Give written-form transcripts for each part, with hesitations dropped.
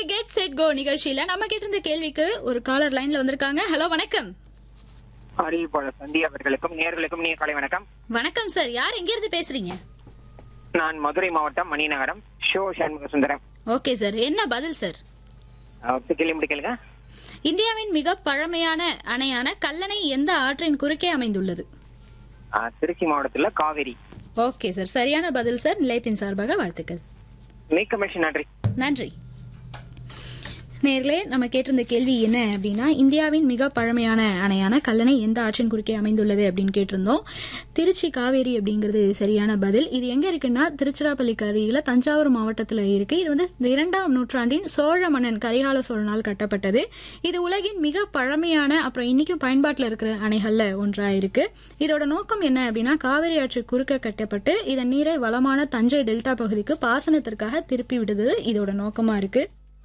Get set go நிகழ்ச்சியில நம்ம கேட்டிருந்த கேள்விக்கு ஒரு காலர் லைன்ல வந்திருக்காங்க. ஹலோ, வணக்கம். அறிவிப்பாளர் சந்தி அவர்களுக்கும் நேர்களுக்கும் நீ காலை வணக்கம். வணக்கம் சார், யார் எங்க இருந்து பேசுறீங்க? நான் மதுரை மாவட்டம் Maninagaram show Shanmuga Sundaram. Okay sir, என்ன பதில் சார்? கேள்வி முடிக்கலுங்க. இந்தியாவின் மிக பழமையான அணையான கல்லணை எந்த ஆற்றின் குறுக்கே அமைந்துள்ளது? திருச்சி மாவட்டத்துல காவேரி. ஓகே சார், சரியான பதில் சார். நிலையத்தின் சார்பாக வாழ்த்துக்கள். மிக்க மகிழ்ச்சி, நன்றி. நன்றி. நேர்களே, நம்ம கேட்டிருந்த கேள்வி என்ன அப்படின்னா, இந்தியாவின் மிக பழமையான அணையான கல்லணை எந்த ஆற்றின் குறுக்கே அமைந்துள்ளது அப்படின்னு கேட்டிருந்தோம். திருச்சி காவேரி அப்படிங்கிறது சரியான பதில். இது எங்க இருக்குன்னா திருச்சிராப்பள்ளிக்கு அருகில தஞ்சாவூர் மாவட்டத்தில் இருக்கு. இது வந்து 2ஆம் நூற்றாண்டின் சோழ மன்னன் கரிகால சோழனால் கட்டப்பட்டது. இது உலகின் மிக பழமையான அப்புறம் இன்னைக்கும் பயன்பாட்டில் இருக்கிற அணைகள்ல ஒன்றா இருக்கு. இதோட நோக்கம் என்ன அப்படின்னா, காவிரி ஆற்று குறுக்க கட்டப்பட்டு இதன் நீரை வளமான தஞ்சை டெல்டா பகுதிக்கு பாசனத்திற்காக திருப்பி விடுது இதோட நோக்கமா இருக்கு.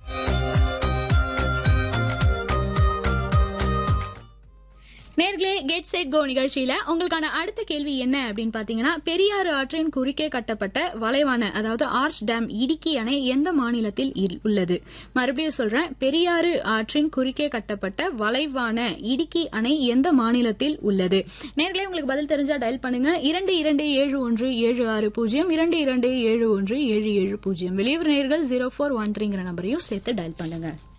நேர்களே, கெட் செட் கோ நிகழ்ச்சியில உங்களுக்கான அடுத்த கேள்வி என்ன அப்படின்னு பாத்தீங்கன்னா, பெரியாறு ஆற்றின் குறுக்கே கட்டப்பட்ட வளைவான அதாவது ஆர்ச் டேம் இடுக்கி அணை எந்த மாநிலத்தில் உள்ளது? மறுபடியும் சொல்றேன், பெரியாறு ஆற்றின் குறுக்கே கட்டப்பட்ட வளைவான இடுக்கி அணை எந்த மாநிலத்தில் உள்ளது? நேர்களே, உங்களுக்கு பதில் தெரிஞ்சா டயல் பண்ணுங்க 227176 227177 வெளியூர் நேர்கள் 0413 நம்பரையும் சேர்த்து டயல் பண்ணுங்க.